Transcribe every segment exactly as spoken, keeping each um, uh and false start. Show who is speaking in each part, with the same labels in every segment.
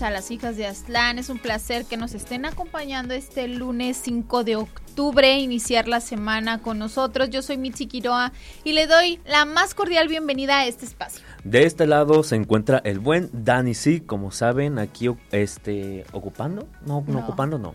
Speaker 1: a las hijas de Aztlán. Es un placer que nos estén acompañando este lunes cinco de octubre, iniciar la semana con nosotros. Yo soy Mitzi Quiroa y le doy la más cordial bienvenida a este espacio.
Speaker 2: De este lado se encuentra el buen Dani C, como saben, aquí este ocupando, no, no, no. ocupando, no.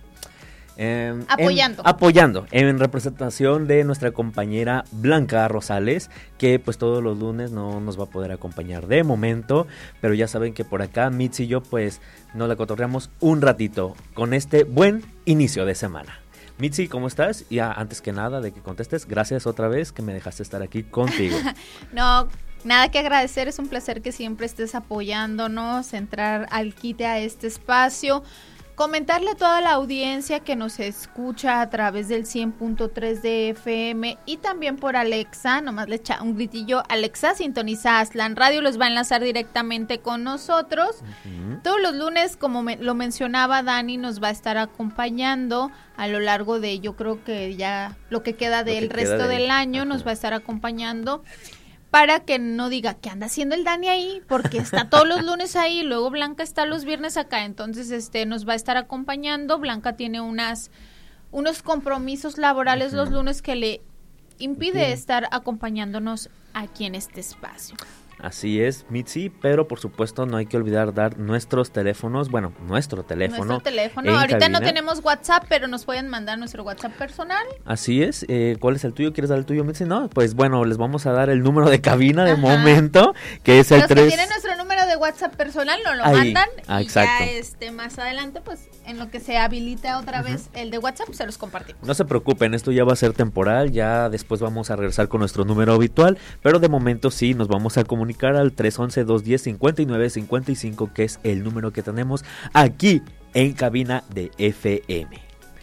Speaker 2: Eh,
Speaker 1: apoyando.
Speaker 2: En, apoyando, en representación de nuestra compañera Blanca Rosales, que pues todos los lunes no nos va a poder acompañar de momento, pero ya saben que por acá Mitzi y yo pues nos la cotorreamos un ratito con este buen inicio de semana. Mitzi, ¿cómo estás? Y ah, antes que nada de que contestes, gracias otra vez que me dejaste estar aquí contigo.
Speaker 1: No, nada que agradecer, es un placer que siempre estés apoyándonos, entrar al quite a este espacio. Comentarle a toda la audiencia que nos escucha a través del cien punto tres de F M y también por Alexa, nomás le echa un gritillo, Alexa, sintoniza Aztlán Radio, los va a enlazar directamente con nosotros. Uh-huh. Todos los lunes, como me, lo mencionaba Dani, nos va a estar acompañando a lo largo de, yo creo que ya lo que queda del resto de... del año, uh-huh. nos va a estar acompañando. Para que no diga, ¿qué anda haciendo el Dani ahí? Porque está todos los lunes ahí, luego Blanca está los viernes acá, entonces este nos va a estar acompañando. Blanca tiene unas unos compromisos laborales uh-huh. los lunes que le impide okay. estar acompañándonos aquí en este espacio.
Speaker 2: Así es, Mitzi, pero por supuesto no hay que olvidar dar nuestros teléfonos, bueno, nuestro teléfono.
Speaker 1: Nuestro teléfono, ahorita cabina. No tenemos WhatsApp, pero nos pueden mandar nuestro WhatsApp personal.
Speaker 2: Así es, eh, ¿cuál es el tuyo? ¿Quieres dar el tuyo, Mitzi? No, pues bueno, les vamos a dar el número de cabina de Ajá. momento, que es el
Speaker 1: Los
Speaker 2: tres...
Speaker 1: que tienen nuestro número de WhatsApp personal nos lo Ahí. mandan
Speaker 2: ah,
Speaker 1: y
Speaker 2: exacto.
Speaker 1: ya este, más adelante, pues en lo que se habilita otra vez uh-huh. el de WhatsApp, se los compartimos.
Speaker 2: No se preocupen, esto ya va a ser temporal, ya después vamos a regresar con nuestro número habitual, pero de momento sí, nos vamos a comunicar al tres once, dos diez, cincuenta y nueve cincuenta y cinco, que es el número que tenemos aquí en cabina de F M.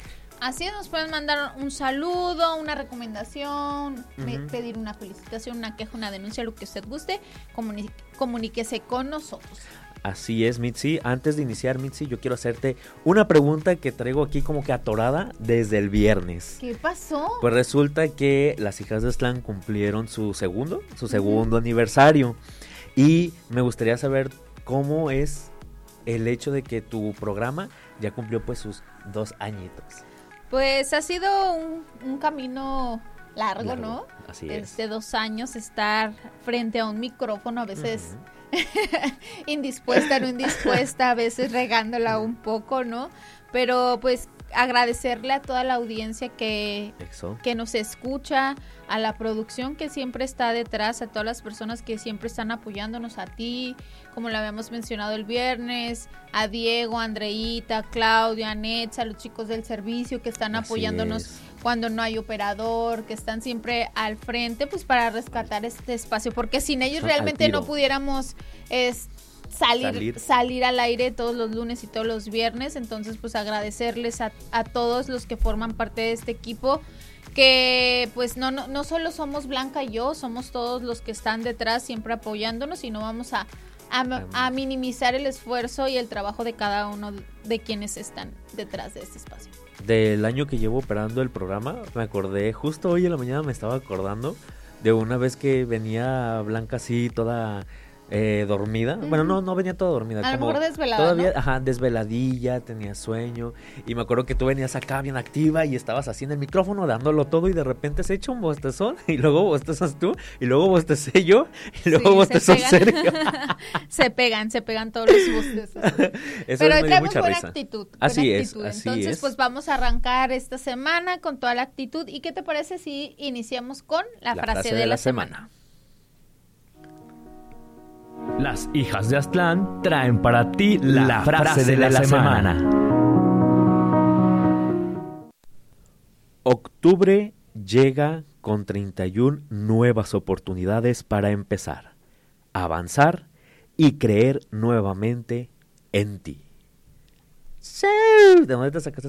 Speaker 1: Así nos pueden mandar un saludo, una recomendación, uh-huh. pedir una felicitación, una queja, una denuncia, lo que usted guste, comuni- comuníquese con nosotros.
Speaker 2: Así es, Mitzi. Antes de iniciar, Mitzi, yo quiero hacerte una pregunta que traigo aquí como que atorada desde el viernes.
Speaker 1: ¿Qué pasó?
Speaker 2: Pues resulta que las hijas de Aztlán cumplieron su segundo, su segundo uh-huh. aniversario. Y me gustaría saber cómo es el hecho de que tu programa ya cumplió pues sus dos añitos.
Speaker 1: Pues ha sido un, un camino largo, largo, ¿no?
Speaker 2: Así es.
Speaker 1: De dos años estar frente a un micrófono, a veces uh-huh. indispuesta, no indispuesta, a veces regándola un poco, ¿no? Pero pues agradecerle a toda la audiencia que, que nos escucha, a la producción que siempre está detrás, a todas las personas que siempre están apoyándonos, a ti, como lo habíamos mencionado el viernes, a Diego, a Andreita, a Claudia, a Netza, a los chicos del servicio que están Así apoyándonos es. Cuando no hay operador, que están siempre al frente, pues para rescatar este espacio, porque sin ellos Son realmente no pudiéramos... Es, Salir, salir salir al aire todos los lunes y todos los viernes, entonces pues agradecerles a, a todos los que forman parte de este equipo, que pues no, no, no solo somos Blanca y yo, somos todos los que están detrás siempre apoyándonos y no vamos a, a, a minimizar el esfuerzo y el trabajo de cada uno de quienes están detrás de este espacio.
Speaker 2: Del año que llevo operando el programa, me acordé, justo hoy en la mañana me estaba acordando de una vez que venía Blanca así toda... Eh, dormida, uh-huh. bueno no no venía toda dormida,
Speaker 1: a
Speaker 2: como
Speaker 1: lo mejor desvelada,
Speaker 2: todavía,
Speaker 1: ¿no?
Speaker 2: ajá, desveladilla, tenía sueño y me acuerdo que tú venías acá bien activa y estabas así en el micrófono dándolo todo y de repente se echa un bostezón y luego bostezas tú y luego bostecé yo y luego sí, bostezó Sergio.
Speaker 1: se pegan, se pegan todos los bostezos. Pero hoy traemos buena risa. actitud.
Speaker 2: Así
Speaker 1: buena
Speaker 2: es,
Speaker 1: actitud.
Speaker 2: así
Speaker 1: Entonces
Speaker 2: es.
Speaker 1: pues vamos a arrancar esta semana con toda la actitud. ¿Y qué te parece si iniciamos con la, la frase, frase de, de la, la semana? semana?
Speaker 3: Las hijas de Aztlán traen para ti la, la frase, frase de la, de la semana. semana.
Speaker 2: Octubre llega con treinta y una nuevas oportunidades para empezar, avanzar y creer nuevamente en ti. Sí. ¿De dónde te sacaste